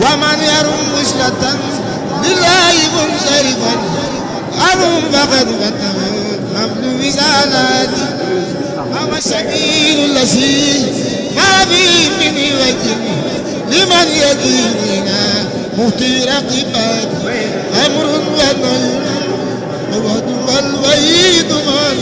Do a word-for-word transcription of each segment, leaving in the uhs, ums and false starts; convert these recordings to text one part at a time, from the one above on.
ومن يرم وصلة لله منصرفا أرم فقد فتح حمل وزالات هو السبيل الذي ما فيه من وجه لمن يديننا مهتي رقبات أمر ونهي الوعد والوعيد من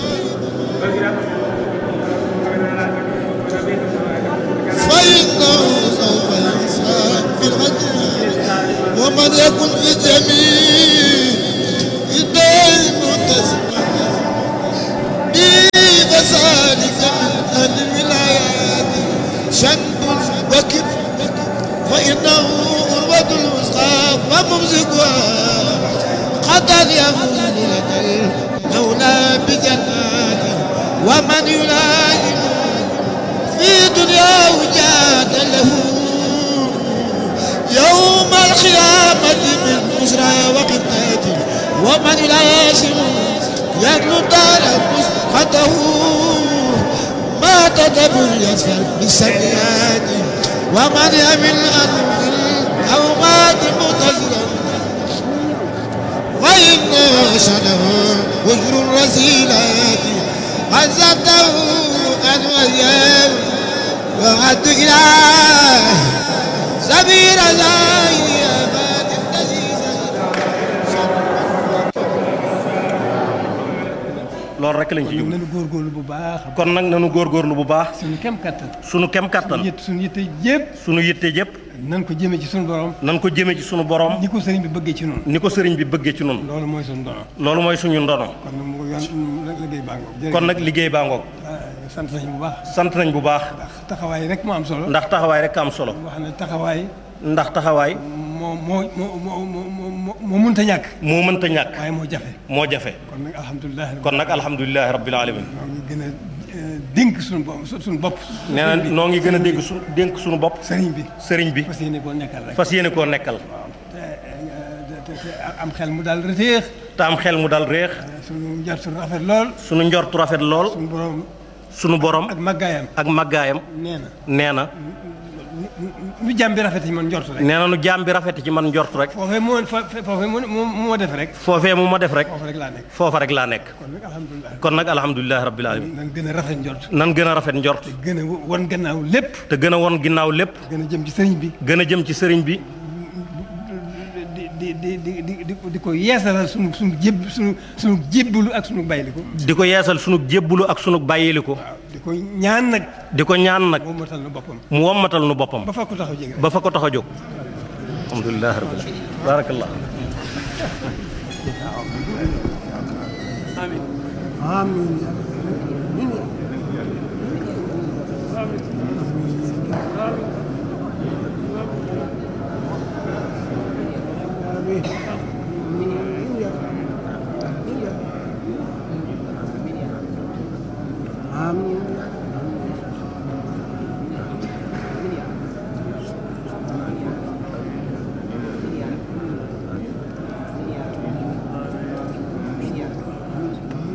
فإنه سوف يحساب بالغدر ومن يكن في جميع الدين متسما بفسادك من أهل الولايات شنب وكب فإنه أروة الوسطى وممسكها قد يفوز لك المولى بجنات ومن يلائم في دنياه جاد له يوم القيامة من بشرى وقتات ومن يلازم يدل دار مسقطه ما تدبر يسفر بالسيئات ومن يمل أن أو مات متزرا وإن شنه وجر الرسيلات عزته أن وياه وعد إله سبيل زاهي أباد النزيزة loolu rek lañ ci jublu nanu góorgóorlu bu baax kon nag nanu góorgóorlu bu baax suñu kem kattan sunu kem kattan suñu yitte yëpp sunu yitte yëpp nan ko jëmee ci suñu borom nan ko jëmee ci sunu borom ni ko sëriñ bi bëggee ci noonu ni ko sëriñ bi bëggee ci noonu loolu mooy suñu ndono loolu mooy suñu ndono kon nag mu yoon liggéey baa ngoog kon nag liggéey baa ngoog sant nañ bu baax sant nañ bu baax ndax taxawaay rek moo am solo ndax taxawaay rek am solo wax ne taxawaay ndax taxawaay moo moo moo moo moo moo mënta ñàkk moo mënta ñàkk waaye moo jafe moo jafe kon nag alhamdulilah kon nag alhamdulilahi rabbil alamin ñoo ngi gën a dénk suñu bopp suñu bopp nee na noo ngi gën a dégg su dénk suñu bopp sëriñ bi sëriñ bi fas yéene koo nekkal rek fas yéene koo nekkal te am xel mu daal reteex te am xel mu dal réex suñu njort rafet lool sunu njortu rafet lool suñu borom sunu borom ak màggaayam ak màggaayam nee na nee na nu jàmm bi rafet ci man njort rek nee na nu jaam bi rafet ci man njort rek foofee moo foofee moo moo def rek foofee mu ma def rek foofu rek laa nekk foofa rek laa nekk kon nag alhamdulilah kon nag alhamdulilahi rabbil alamin nan gën a rafet njort nan gën a rafet njort gën a won gannaaw lépp te gën a won ginnaaw lépp gën a jëm ci sëriñ bi gën a jëm ci sëriñ bi di di di di di di ko yeesalal sunu sunu jéb sunu sunu jébbalu ak sunu bàyyiliku di ko yeesal sunu jébbulu ak sunu bàyyiliku waaw di ko ñaan nag di ko ñaan nag moom matal na boppam mu wommatal nu boppam ba fa ko taxaw jég ba fa ko tax a jóg alhamdulilah rabbil alamin barakallah amiin آمين آمين